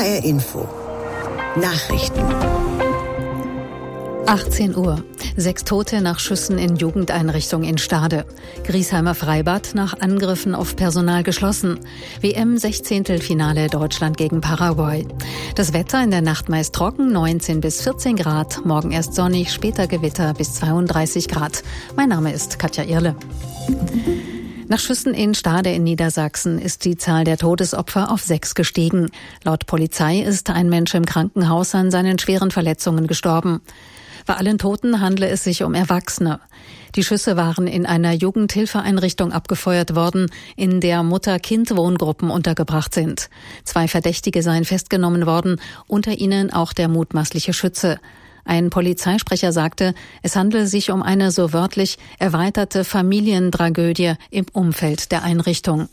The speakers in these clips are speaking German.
HR Info. Nachrichten. 18 Uhr. 6 Tote nach Schüssen in Jugendeinrichtung in Stade. Griesheimer Freibad nach Angriffen auf Personal geschlossen. WM-16-Finale Deutschland gegen Paraguay. Das Wetter in der Nacht meist trocken, 19 bis 14 Grad. Morgen erst sonnig, später Gewitter bis 32 Grad. Mein Name ist Katja Irle. Nach Schüssen in Stade in Niedersachsen ist die Zahl der Todesopfer auf 6 gestiegen. Laut Polizei ist ein Mensch im Krankenhaus an seinen schweren Verletzungen gestorben. Bei allen Toten handle es sich um Erwachsene. Die Schüsse waren in einer Jugendhilfeeinrichtung abgefeuert worden, in der Mutter-Kind-Wohngruppen untergebracht sind. 2 Verdächtige seien festgenommen worden, unter ihnen auch der mutmaßliche Schütze. Ein Polizeisprecher sagte, es handele sich um eine so wörtlich erweiterte Familientragödie im Umfeld der Einrichtung.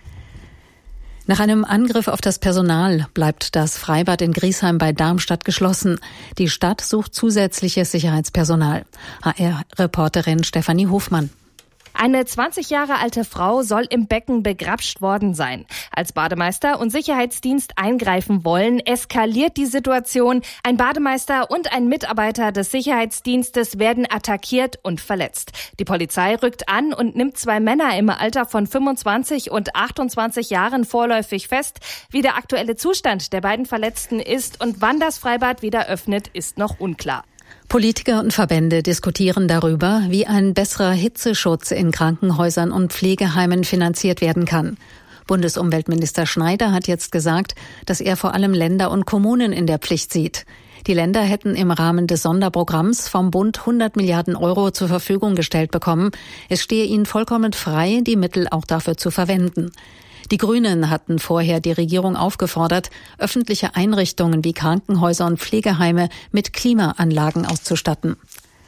Nach einem Angriff auf das Personal bleibt das Freibad in Griesheim bei Darmstadt geschlossen. Die Stadt sucht zusätzliches Sicherheitspersonal. HR-Reporterin Stefanie Hofmann. Eine 20 Jahre alte Frau soll im Becken begrapscht worden sein. Als Bademeister und Sicherheitsdienst eingreifen wollen, eskaliert die Situation. Ein Bademeister und ein Mitarbeiter des Sicherheitsdienstes werden attackiert und verletzt. Die Polizei rückt an und nimmt 2 Männer im Alter von 25 und 28 Jahren vorläufig fest. Wie der aktuelle Zustand der beiden Verletzten ist und wann das Freibad wieder öffnet, ist noch unklar. Politiker und Verbände diskutieren darüber, wie ein besserer Hitzeschutz in Krankenhäusern und Pflegeheimen finanziert werden kann. Bundesumweltminister Schneider hat jetzt gesagt, dass er vor allem Länder und Kommunen in der Pflicht sieht. Die Länder hätten im Rahmen des Sonderprogramms vom Bund 100 Milliarden Euro zur Verfügung gestellt bekommen. Es stehe ihnen vollkommen frei, die Mittel auch dafür zu verwenden. Die Grünen hatten vorher die Regierung aufgefordert, öffentliche Einrichtungen wie Krankenhäuser und Pflegeheime mit Klimaanlagen auszustatten.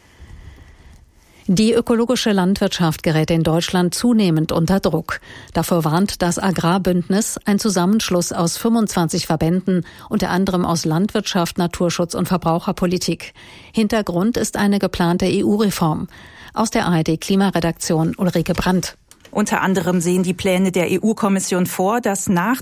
Die ökologische Landwirtschaft gerät in Deutschland zunehmend unter Druck. Davor warnt das Agrarbündnis, ein Zusammenschluss aus 25 Verbänden, unter anderem aus Landwirtschaft, Naturschutz und Verbraucherpolitik. Hintergrund ist eine geplante EU-Reform. Aus der ARD-Klimaredaktion Ulrike Brandt. Unter anderem sehen die Pläne der EU-Kommission vor, dass nach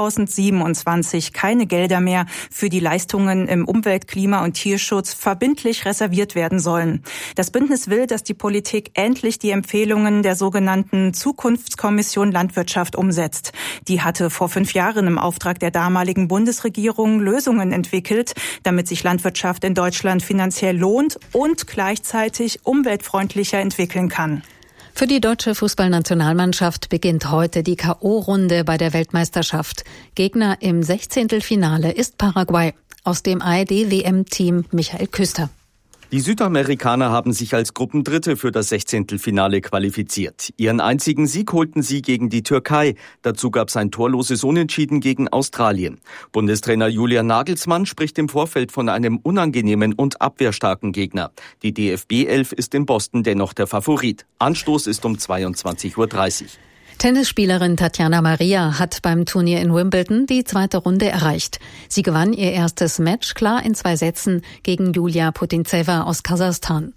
2027 keine Gelder mehr für die Leistungen im Umwelt-, Klima- und Tierschutz verbindlich reserviert werden sollen. Das Bündnis will, dass die Politik endlich die Empfehlungen der sogenannten Zukunftskommission Landwirtschaft umsetzt. Die hatte vor 5 Jahren im Auftrag der damaligen Bundesregierung Lösungen entwickelt, damit sich Landwirtschaft in Deutschland finanziell lohnt und gleichzeitig umweltfreundlicher entwickeln kann. Für die deutsche Fußballnationalmannschaft beginnt heute die K.O.-Runde bei der Weltmeisterschaft. Gegner im 16. ist Paraguay. Aus dem ARD-WM-Team Michael Küster. Die Südamerikaner haben sich als Gruppendritte für das 16. Finale qualifiziert. Ihren einzigen Sieg holten sie gegen die Türkei. Dazu gab es ein torloses Unentschieden gegen Australien. Bundestrainer Julian Nagelsmann spricht im Vorfeld von einem unangenehmen und abwehrstarken Gegner. Die DFB-11 ist in Boston dennoch der Favorit. Anstoß ist um 22:30 Uhr. Tennisspielerin Tatjana Maria hat beim Turnier in Wimbledon die 2. Runde erreicht. Sie gewann ihr erstes Match klar in 2 Sätzen gegen Julia Putintseva aus Kasachstan.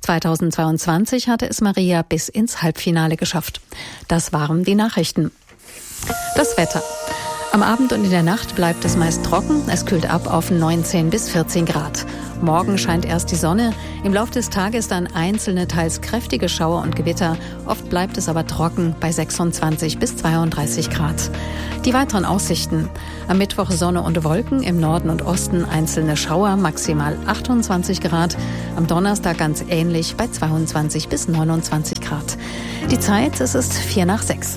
2022 hatte es Maria bis ins Halbfinale geschafft. Das waren die Nachrichten. Das Wetter. Am Abend und in der Nacht bleibt es meist trocken. Es kühlt ab auf 19 bis 14 Grad. Morgen scheint erst die Sonne. Im Laufe des Tages dann einzelne, teils kräftige Schauer und Gewitter. Oft bleibt es aber trocken bei 26 bis 32 Grad. Die weiteren Aussichten. Am Mittwoch Sonne und Wolken, im Norden und Osten einzelne Schauer, maximal 28 Grad. Am Donnerstag ganz ähnlich bei 22 bis 29 Grad. Die Zeit, es ist 5:45.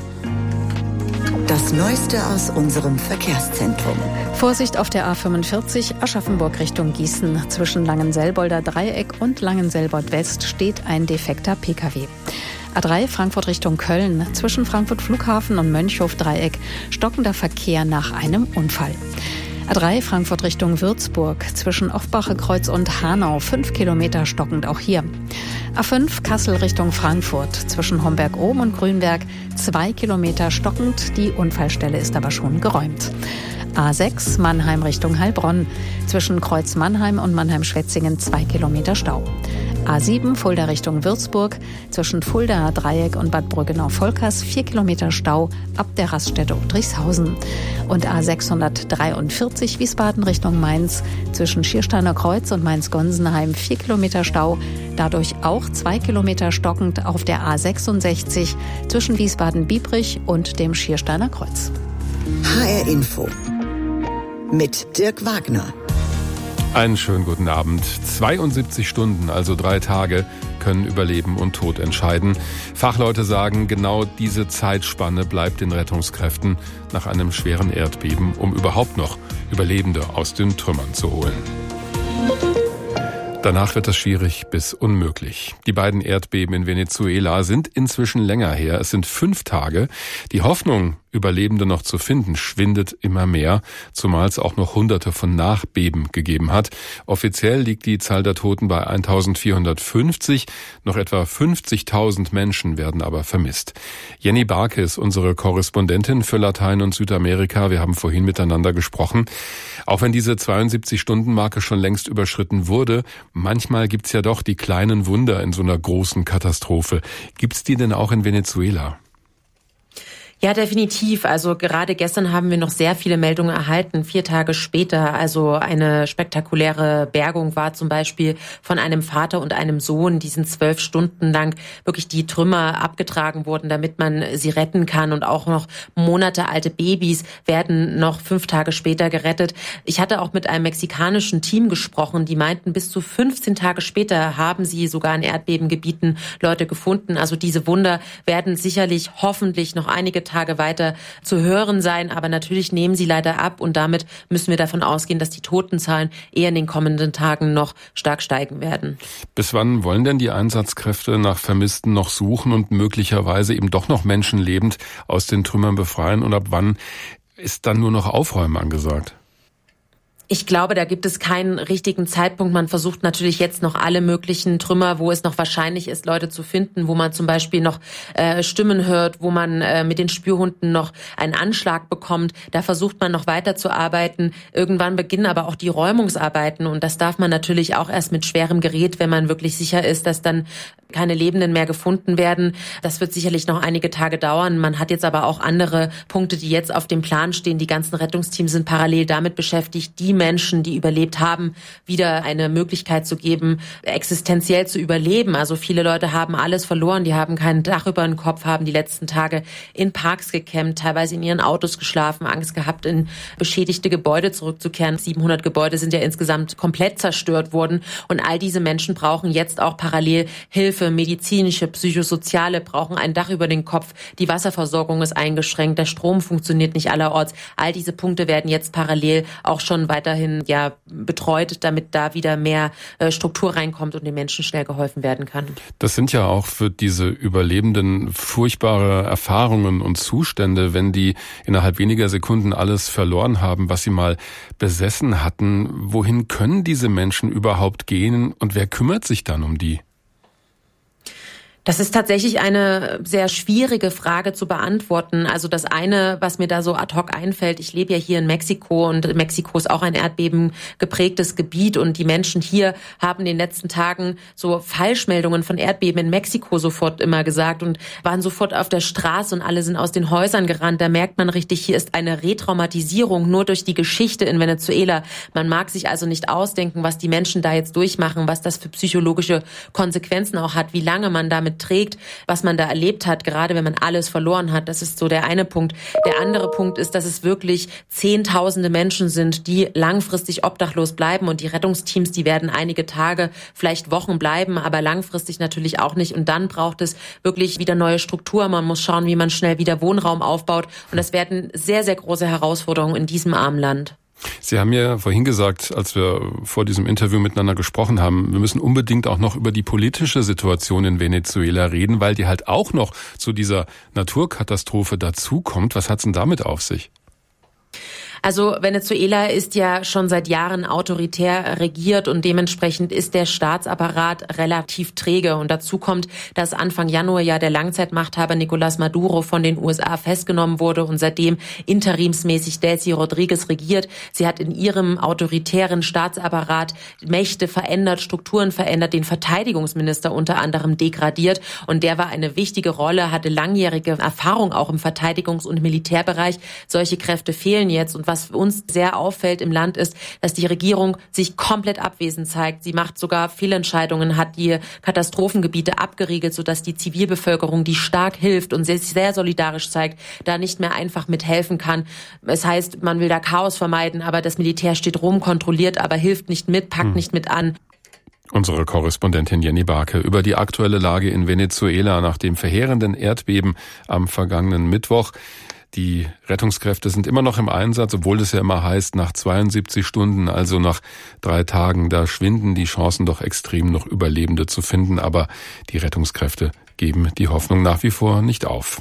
Das Neueste aus unserem Verkehrszentrum. Vorsicht auf der A45 Aschaffenburg Richtung Gießen. Zwischen Langenselbolder Dreieck und Langenselbold West steht ein defekter Pkw. A3 Frankfurt Richtung Köln. Zwischen Frankfurt Flughafen und Mönchhof Dreieck stockender Verkehr nach einem Unfall. A3 Frankfurt Richtung Würzburg, zwischen Offbache Kreuz und Hanau 5 Kilometer stockend auch hier. A5 Kassel Richtung Frankfurt, zwischen Homberg-Ohm und Grünberg 2 Kilometer stockend, die Unfallstelle ist aber schon geräumt. A6 Mannheim Richtung Heilbronn, zwischen Kreuz Mannheim und Mannheim-Schwetzingen 2 Kilometer Stau. A7 Fulda Richtung Würzburg, zwischen Fulda Dreieck und Bad Brückenau-Volkers 4 Kilometer Stau ab der Raststätte Udrichshausen. Und A643 Wiesbaden Richtung Mainz, zwischen Schiersteiner Kreuz und Mainz-Gonsenheim 4 Kilometer Stau, dadurch auch 2 Kilometer stockend auf der A66 zwischen Wiesbaden-Biebrich und dem Schiersteiner Kreuz. HR Info mit Dirk Wagner. Einen schönen guten Abend. 72 Stunden, also 3 Tage, können über Leben und Tod entscheiden. Fachleute sagen, genau diese Zeitspanne bleibt den Rettungskräften nach einem schweren Erdbeben, um überhaupt noch Überlebende aus den Trümmern zu holen. Danach wird das schwierig bis unmöglich. Die beiden Erdbeben in Venezuela sind inzwischen länger her. Es sind 5 Tage. Die Hoffnung, Überlebende noch zu finden, schwindet immer mehr, zumal es auch noch Hunderte von Nachbeben gegeben hat. Offiziell liegt die Zahl der Toten bei 1450. Noch etwa 50.000 Menschen werden aber vermisst. Jenny Barke ist unsere Korrespondentin für Latein- und Südamerika. Wir haben vorhin miteinander gesprochen. Auch wenn diese 72-Stunden-Marke schon längst überschritten wurde, manchmal gibt's ja doch die kleinen Wunder in so einer großen Katastrophe. Gibt's die denn auch in Venezuela? Ja, definitiv. Also gerade gestern haben wir noch sehr viele Meldungen erhalten, 4 Tage später. Also eine spektakuläre Bergung war zum Beispiel von einem Vater und einem Sohn, die sind 12 Stunden lang wirklich die Trümmer abgetragen wurden, damit man sie retten kann. Und auch noch monatealte Babys werden noch 5 Tage später gerettet. Ich hatte auch mit einem mexikanischen Team gesprochen, die meinten, bis zu 15 Tage später haben sie sogar in Erdbebengebieten Leute gefunden. Also diese Wunder werden sicherlich hoffentlich noch einige Tage weiter zu hören sein, aber natürlich nehmen sie leider ab und damit müssen wir davon ausgehen, dass die Totenzahlen eher in den kommenden Tagen noch stark steigen werden. Bis wann wollen denn die Einsatzkräfte nach Vermissten noch suchen und möglicherweise eben doch noch Menschen lebend aus den Trümmern befreien und ab wann ist dann nur noch Aufräumen angesagt? Ich glaube, da gibt es keinen richtigen Zeitpunkt. Man versucht natürlich jetzt noch alle möglichen Trümmer, wo es noch wahrscheinlich ist, Leute zu finden, wo man zum Beispiel noch Stimmen hört, wo man mit den Spürhunden noch einen Anschlag bekommt. Da versucht man noch weiterzuarbeiten. Irgendwann beginnen aber auch die Räumungsarbeiten und das darf man natürlich auch erst mit schwerem Gerät, wenn man wirklich sicher ist, dass dann keine Lebenden mehr gefunden werden. Das wird sicherlich noch einige Tage dauern. Man hat jetzt aber auch andere Punkte, die jetzt auf dem Plan stehen. Die ganzen Rettungsteams sind parallel damit beschäftigt, die Menschen, die überlebt haben, wieder eine Möglichkeit zu geben, existenziell zu überleben. Also viele Leute haben alles verloren, die haben kein Dach über den Kopf, haben die letzten Tage in Parks gecampt, teilweise in ihren Autos geschlafen, Angst gehabt, in beschädigte Gebäude zurückzukehren. 700 Gebäude sind ja insgesamt komplett zerstört worden und all diese Menschen brauchen jetzt auch parallel Hilfe, medizinische, psychosoziale, brauchen ein Dach über den Kopf, die Wasserversorgung ist eingeschränkt, der Strom funktioniert nicht allerorts. All diese Punkte werden jetzt parallel auch schon weiterhin betreut, damit da wieder mehr Struktur reinkommt und den Menschen schnell geholfen werden kann. Das sind ja auch für diese Überlebenden furchtbare Erfahrungen und Zustände, wenn die innerhalb weniger Sekunden alles verloren haben, was sie mal besessen hatten. Wohin können diese Menschen überhaupt gehen und wer kümmert sich dann um die? Das ist tatsächlich eine sehr schwierige Frage zu beantworten. Also das eine, was mir da so ad hoc einfällt, ich lebe ja hier in Mexiko und Mexiko ist auch ein erdbebengeprägtes Gebiet und die Menschen hier haben in den letzten Tagen so Falschmeldungen von Erdbeben in Mexiko sofort immer gesagt und waren sofort auf der Straße und alle sind aus den Häusern gerannt. Da merkt man richtig, hier ist eine Retraumatisierung nur durch die Geschichte in Venezuela. Man mag sich also nicht ausdenken, was die Menschen da jetzt durchmachen, was das für psychologische Konsequenzen auch hat, wie lange man damit trägt, was man da erlebt hat, gerade wenn man alles verloren hat. Das ist so der eine Punkt. Der andere Punkt ist, dass es wirklich Zehntausende Menschen sind, die langfristig obdachlos bleiben und die Rettungsteams, die werden einige Tage, vielleicht Wochen bleiben, aber langfristig natürlich auch nicht. Und dann braucht es wirklich wieder neue Struktur. Man muss schauen, wie man schnell wieder Wohnraum aufbaut. Und das werden sehr, sehr große Herausforderungen in diesem armen Land. Sie haben ja vorhin gesagt, als wir vor diesem Interview miteinander gesprochen haben, wir müssen unbedingt auch noch über die politische Situation in Venezuela reden, weil die halt auch noch zu dieser Naturkatastrophe dazukommt. Was hat's denn damit auf sich? Also Venezuela ist ja schon seit Jahren autoritär regiert und dementsprechend ist der Staatsapparat relativ träge. Und dazu kommt, dass Anfang Januar ja der Langzeitmachthaber Nicolás Maduro von den USA festgenommen wurde und seitdem interimsmäßig Delcy Rodríguez regiert. Sie hat in ihrem autoritären Staatsapparat Mächte verändert, Strukturen verändert, den Verteidigungsminister unter anderem degradiert. Und der war eine wichtige Rolle, hatte langjährige Erfahrung auch im Verteidigungs- und Militärbereich. Solche Kräfte fehlen jetzt. Und was uns sehr auffällt im Land ist, dass die Regierung sich komplett abwesend zeigt. Sie macht sogar Fehlentscheidungen, hat die Katastrophengebiete abgeriegelt, sodass die Zivilbevölkerung, die stark hilft und sich sehr solidarisch zeigt, da nicht mehr einfach mithelfen kann. Es heißt, man will da Chaos vermeiden, aber das Militär steht rum, kontrolliert, aber hilft nicht mit, packt nicht mit an. Unsere Korrespondentin Jenny Barke über die aktuelle Lage in Venezuela nach dem verheerenden Erdbeben am vergangenen Mittwoch. Die Rettungskräfte sind immer noch im Einsatz, obwohl es ja immer heißt, nach 72 Stunden, also nach 3 Tagen, da schwinden die Chancen doch extrem, noch Überlebende zu finden. Aber die Rettungskräfte geben die Hoffnung nach wie vor nicht auf.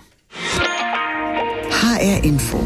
HR Info.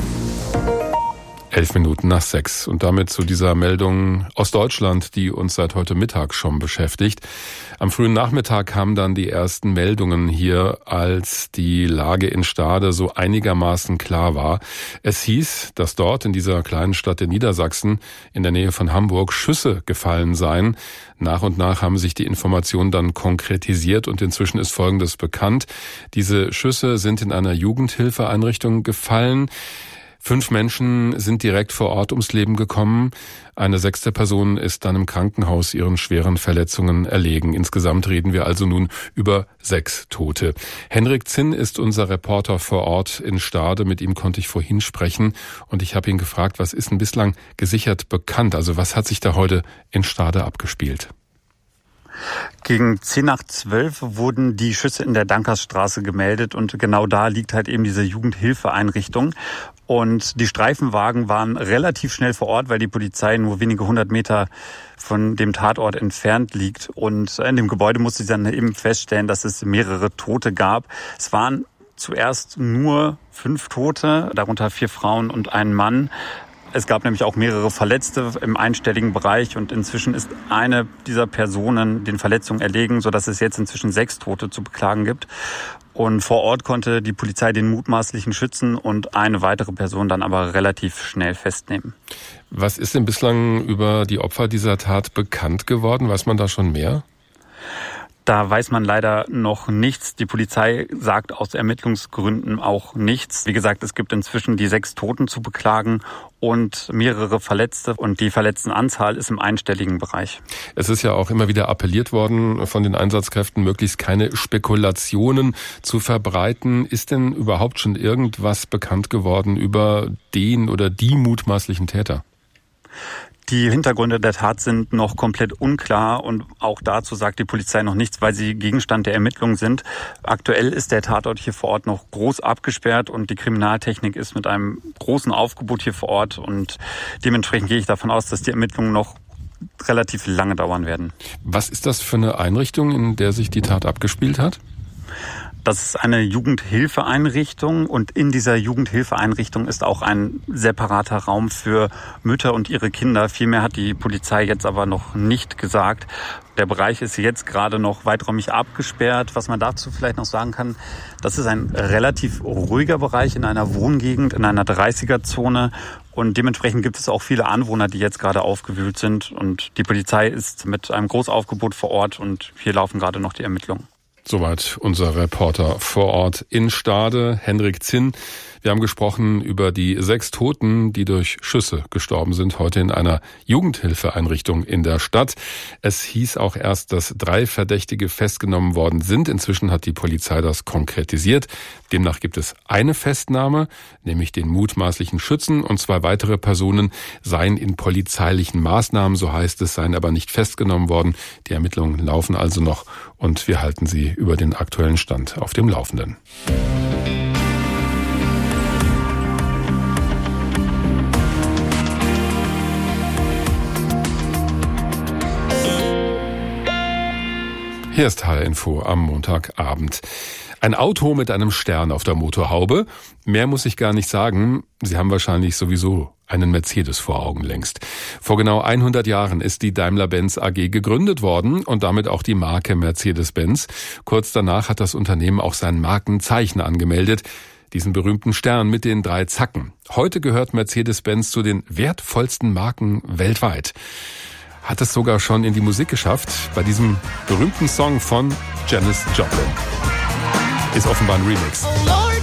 6:11 und damit zu dieser Meldung aus Deutschland, die uns seit heute Mittag schon beschäftigt. Am frühen Nachmittag kamen dann die ersten Meldungen hier, als die Lage in Stade so einigermaßen klar war. Es hieß, dass dort in dieser kleinen Stadt in Niedersachsen in der Nähe von Hamburg Schüsse gefallen seien. Nach und nach haben sich die Informationen dann konkretisiert und inzwischen ist Folgendes bekannt. Diese Schüsse sind in einer Jugendhilfeeinrichtung gefallen. 5 Menschen sind direkt vor Ort ums Leben gekommen. Eine 6. Person ist dann im Krankenhaus ihren schweren Verletzungen erlegen. Insgesamt reden wir also nun über 6 Tote. Henrik Zinn ist unser Reporter vor Ort in Stade. Mit ihm konnte ich vorhin sprechen und ich habe ihn gefragt, was ist denn bislang gesichert bekannt? Also was hat sich da heute in Stade abgespielt? Gegen 10:12 wurden die Schüsse in der Dankersstraße gemeldet und genau da liegt halt eben diese Jugendhilfeeinrichtung. Und die Streifenwagen waren relativ schnell vor Ort, weil die Polizei nur wenige 100 Meter von dem Tatort entfernt liegt. Und in dem Gebäude musste sie dann eben feststellen, dass es mehrere Tote gab. Es waren zuerst nur 5 Tote, darunter 4 Frauen und ein Mann. Es gab nämlich auch mehrere Verletzte im einstelligen Bereich und inzwischen ist eine dieser Personen den Verletzungen erlegen, sodass es jetzt inzwischen 6 Tote zu beklagen gibt. Und vor Ort konnte die Polizei den mutmaßlichen Schützen und eine weitere Person dann aber relativ schnell festnehmen. Was ist denn bislang über die Opfer dieser Tat bekannt geworden? Weiß man da schon mehr? Da weiß man leider noch nichts. Die Polizei sagt aus Ermittlungsgründen auch nichts. Wie gesagt, es gibt inzwischen die 6 Toten zu beklagen und mehrere Verletzte. Und die Verletztenanzahl ist im einstelligen Bereich. Es ist ja auch immer wieder appelliert worden von den Einsatzkräften, möglichst keine Spekulationen zu verbreiten. Ist denn überhaupt schon irgendwas bekannt geworden über den oder die mutmaßlichen Täter? Die Hintergründe der Tat sind noch komplett unklar und auch dazu sagt die Polizei noch nichts, weil sie Gegenstand der Ermittlungen sind. Aktuell ist der Tatort hier vor Ort noch groß abgesperrt und die Kriminaltechnik ist mit einem großen Aufgebot hier vor Ort und dementsprechend gehe ich davon aus, dass die Ermittlungen noch relativ lange dauern werden. Was ist das für eine Einrichtung, in der sich die Tat abgespielt hat? Das ist eine Jugendhilfeeinrichtung und in dieser Jugendhilfeeinrichtung ist auch ein separater Raum für Mütter und ihre Kinder. Viel mehr hat die Polizei jetzt aber noch nicht gesagt. Der Bereich ist jetzt gerade noch weiträumig abgesperrt. Was man dazu vielleicht noch sagen kann, das ist ein relativ ruhiger Bereich in einer Wohngegend, in einer 30er-Zone. Und dementsprechend gibt es auch viele Anwohner, die jetzt gerade aufgewühlt sind. Und die Polizei ist mit einem Großaufgebot vor Ort und hier laufen gerade noch die Ermittlungen. Soweit unser Reporter vor Ort in Stade, Henrik Zinn. Wir haben gesprochen über die 6 Toten, die durch Schüsse gestorben sind, heute in einer Jugendhilfeeinrichtung in der Stadt. Es hieß auch erst, dass 3 Verdächtige festgenommen worden sind. Inzwischen hat die Polizei das konkretisiert. Demnach gibt es eine Festnahme, nämlich den mutmaßlichen Schützen, und 2 weitere Personen seien in polizeilichen Maßnahmen, so heißt es, seien aber nicht festgenommen worden. Die Ermittlungen laufen also noch und wir halten Sie über den aktuellen Stand auf dem Laufenden. Hier ist HR Info am Montagabend. Ein Auto mit einem Stern auf der Motorhaube. Mehr muss ich gar nicht sagen. Sie haben wahrscheinlich sowieso einen Mercedes vor Augen längst. Vor genau 100 Jahren ist die Daimler-Benz AG gegründet worden und damit auch die Marke Mercedes-Benz. Kurz danach hat das Unternehmen auch sein Markenzeichen angemeldet, diesen berühmten Stern mit den 3 Zacken. Heute gehört Mercedes-Benz zu den wertvollsten Marken weltweit. Hat es sogar schon in die Musik geschafft, bei diesem berühmten Song von Janis Joplin. Ist offenbar ein Remix.